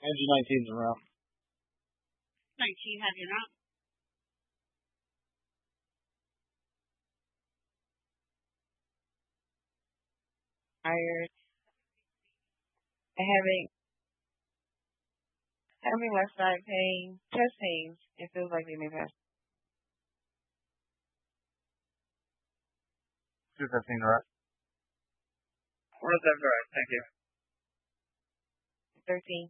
NG-19's en route. 19 have you route. Tired. Having left side pain, chest pains. It feels like they may pass. 215 route. 107 route, thank you. 13.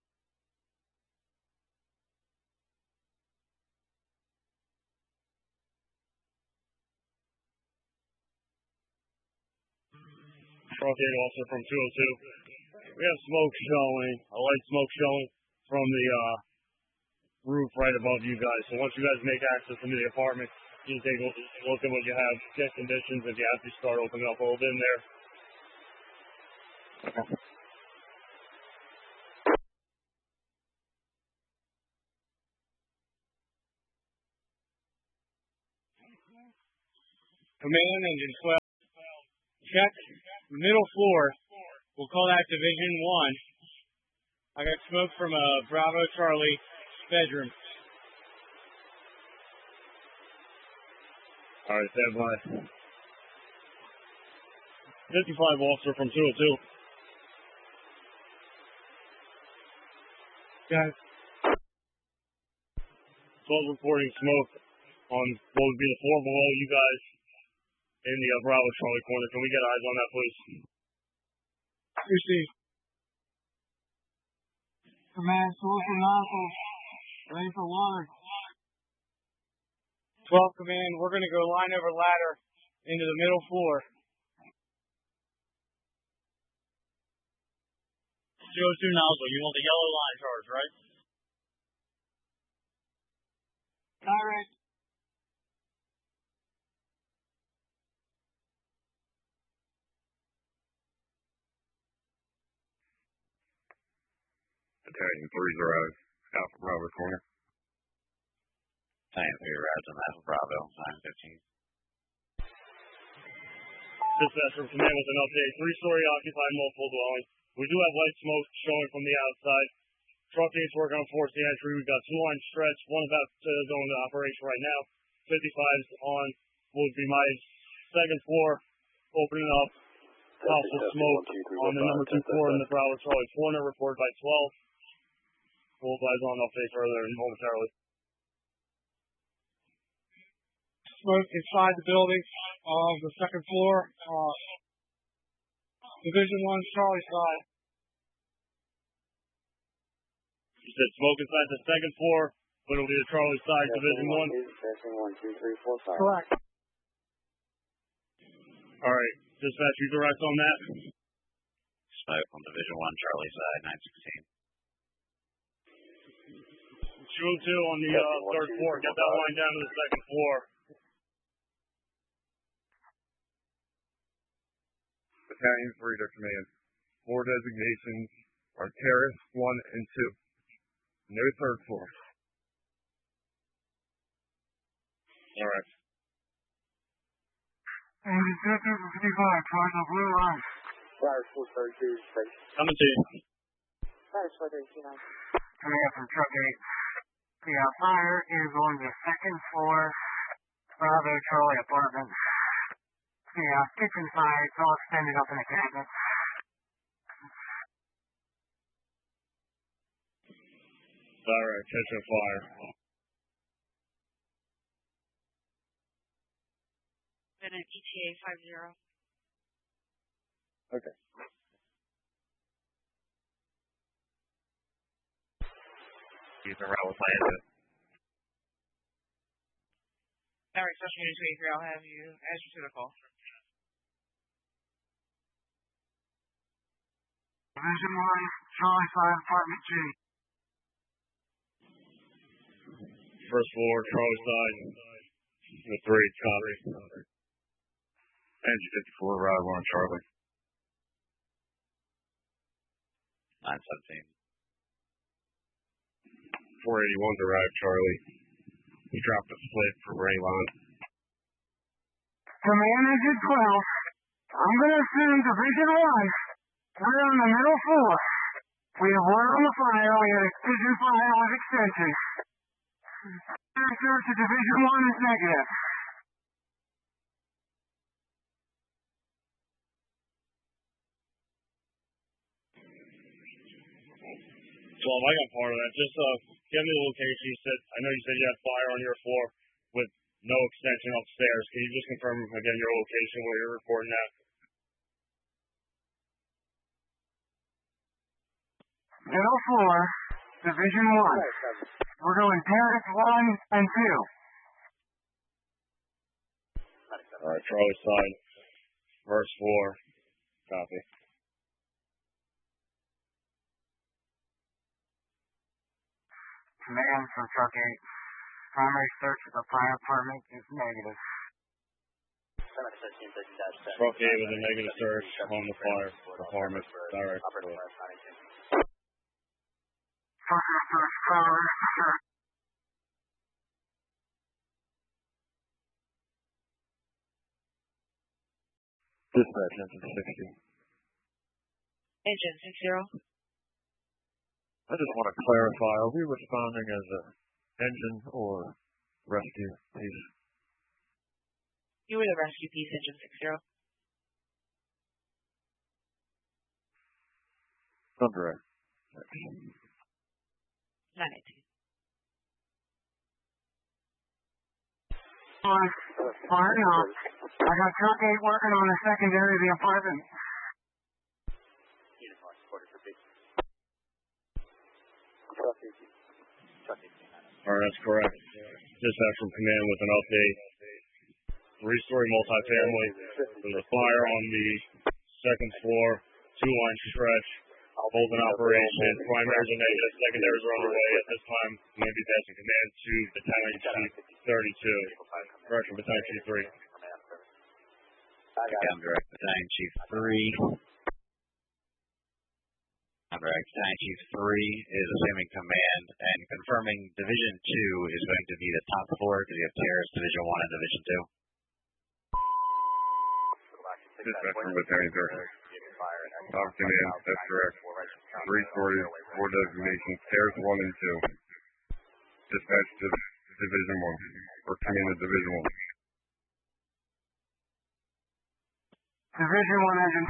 Truncated officer from 202. We have smoke showing, a light smoke showing from the roof right above you guys. So once you guys make access into the apartment, you can take a look at what you have, check conditions. If you have to start opening up a little bit in there. Okay. Command engine 12. Check middle floor. We'll call that Division 1. I got smoke from a Bravo Charlie bedroom. All right, stand by. 55 officer from 202. Guys. 12 reporting smoke on what would be the floor below you guys in the Bravo Charlie corner. Can we get eyes on that, please? Received. Command, solution nozzles. Ready for water. 12 command, we're going to go line over ladder into the middle floor. 202 nozzle, you want the yellow line charge, right? Direct. Battalion 3-0, Alpha Bravo corner. Battalion 3 arrives on Alpha Bravo, 915. Dispatch from command with an update. 3-story occupied multiple dwelling. We do have light smoke showing from the outside. Truck gates working on forcing entry. We've got 2 lines stretched, one about to go into operation right now. 55's on would be my second floor, opening up possible smoke on the number 2 floor in the Bravo Charlie corner, reported by 12. We'll advise on update further momentarily. Smoke inside the building of the second floor, Division 1 Charlie side. You said smoke inside the second floor, but it'll be the Charlie side, Division 1? Correct. All right, dispatch, you direct on that? Smoke on Division 1 Charlie side, 916. 202 on the third floor. Get that line down to the second floor. Battalion 3 to command. 4 designations are terrace 1 and 2. No third floor. All right. And Detective 55, toward the blue line. Fire 432, space. Coming to you. Fire 432. Command from Truck 8. The fire is on the second floor, Bravo Charlie apartment. The kitchen side, it's all extended up in the cabinet. All right, catch a fire. Been an ETA 50. Okay. He's around with Landon. Alright, Special Unit 23, I'll have you answer to the call. Division 1, Charlie side, apartment G. First floor, Charlie side. The 3, copy. Energy 54, arrive on Charlie. 917. 481's arrived, Charlie. He dropped a split for Raylon. Command Engine 12. I'm going to assume Division 1. We're on the middle floor. We have word on the fire. We had a excision fire with extension. Answer to Division 1 is negative. Well, I got part of that. Just give me the location. I know you said you had fire on your floor with no extension upstairs. Can you just confirm again your location where you're reporting at? Middle floor, Division 1. We're going Terrace 1 and 2. Alright, Charlie side, first floor, copy. Command from Truck 8. Primary search of the fire department is negative. Truck 8 with a negative search on the fire department, direct. Further search progress. Dispatch, engine 60. Engine 60. I just want to clarify, are we responding as an engine or rescue piece? You were the rescue piece, engine 60. Thunder. 918. Fire now. I got Truck 8 working on the secondary of the apartment. Alright, that's correct. Dispatch from command with an update. 3-story multifamily. There's a fire on the second floor, 2-line stretch. Holding operation. Primaries are negative. Secondaries are underway. At this time, I'm going to be passing command to Battalion Chief 32. Correction, Battalion Chief 3. I'm direct Battalion Chief 3. I'm direct Battalion Chief 3 is assuming command and confirming Division 2 is going to be the top floor because you have Terrace, Division 1, and Division 2. Dispatch from Battalion 30. Command, that's correct. 3 stories, 4 designations, Terrace 1 and 2. Dispatch to Division 1, or command of Division 1. Division 1, Engine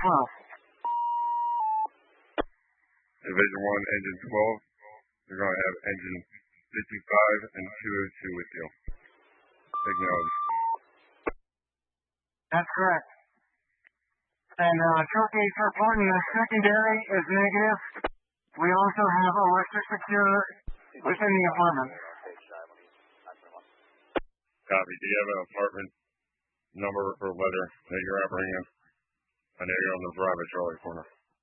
12. Division 1, Engine 12. You're going to have Engine 55 and 202 with you. Acknowledge. That's correct. And Truck 8 reporting the secondary is negative. We also have electric secure within the apartment. Copy. Do you have an apartment number or letter that you're apprehending? I know you're on the drive at Charlie Corner.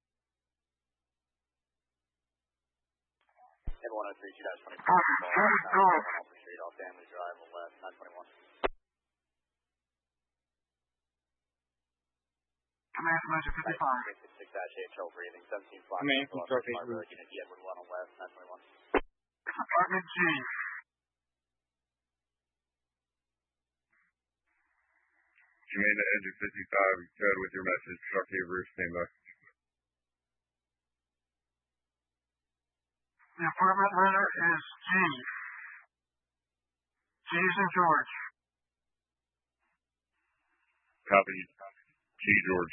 Command from Engine 55. Command from Truck 8 Route. Apartment G. Command to Engine 55, good with your message. Truck 8 Route, stand by. The apartment letter is G. G's in George. Copy. G. George.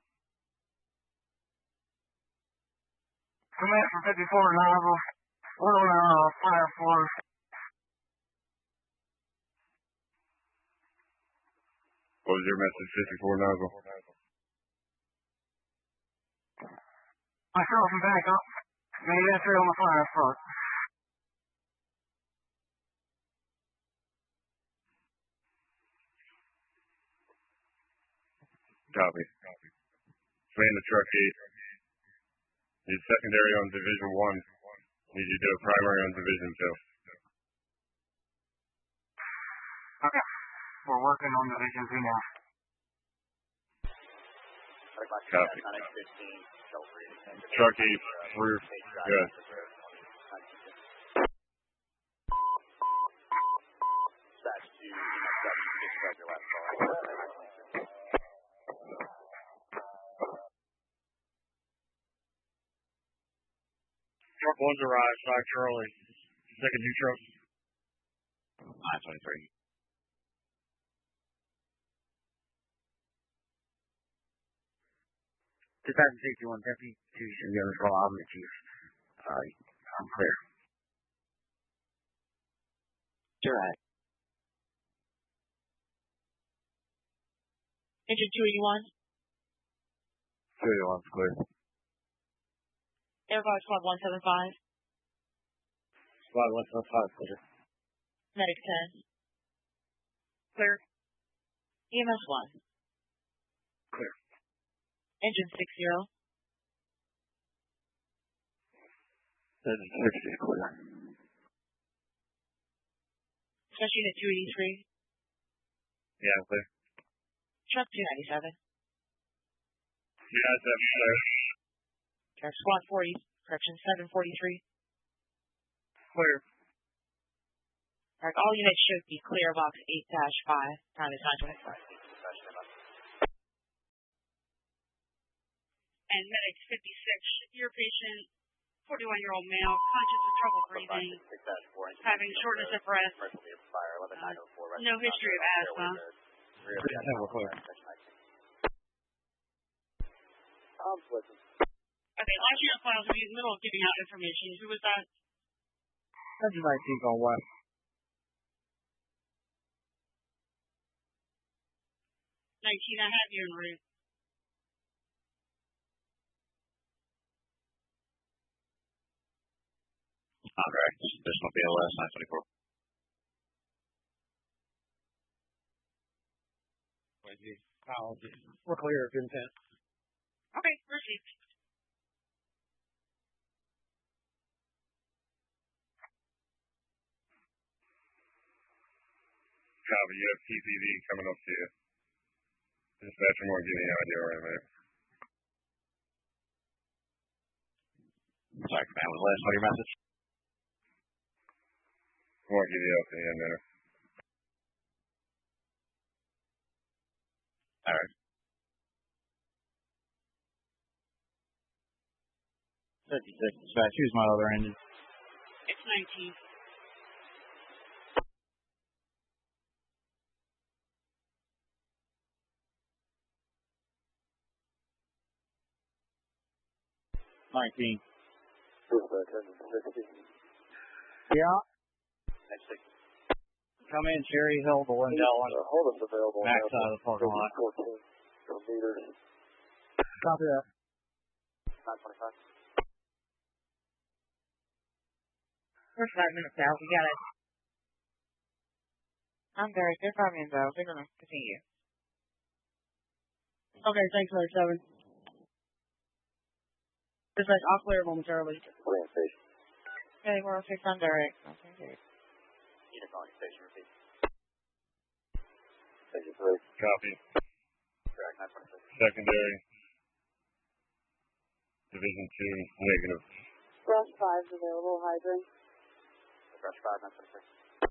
Command from 54 Nozzle. We're on fire floor. What was your message, 54 Nozzle? Myself and backup. Made entry on the fire floor. Copy. Command to Truck 8. Need secondary on Division 1. Need you to do a primary on Division 2. Okay. We're working on Division 2 now. Copy. Truck 8, roof, good. Truck 1's arrived, 5 Charlie. Second 2 trucks. 923. Safety 1 Deputy 2 should be on the call. I'm the chief. I'm clear. Direct. Engine 281. 281's clear. Air Guard Squad 175. Squad 175, clear. Medic 10. Clear. EMS 1. Clear. Engine 60. Engine 60, clear. Special Unit 283. Yeah, clear. Truck 297. Yeah, that's clear. Truck Squad 40. Correction 743. Clear. Alright, all units should be clear box 8-5. Time is 9:25. And medic 56, your patient, 41-year-old male, conscious of trouble breathing, having shortness of breath, no history of asthma. Okay, last year files are in the middle of giving out information. Who was that? Engine 19 on west. 19, I have you en route. Alright, this will be LS 924. We're clear of intent. Okay, received. Copy, you have TPV coming up to you. Dispatcher won't give you any idea right now. Sorry, command was last. What your message? Won't give you up to the end there. Alright. 56. Dispatch, who's my other engine? It's 19. Yeah. Come in, Cherry Hill, the Lindell one. Hold us available. Back side of the parking lot. 14 meters. Copy that. 925. First 5 minutes out. We got it. I'm Derek. They're 5 minutes out. They're going to continue. Okay, thanks, Mark 7. Dispatch, I'll clear momentarily. Orientation. Okay, we're on 6 on Derek. Okay. Unit calling station repeat. Station 3. Copy. Track 926. Secondary. Division 2, negative. Brush 5 is available, hydrant. Brush 5, 926.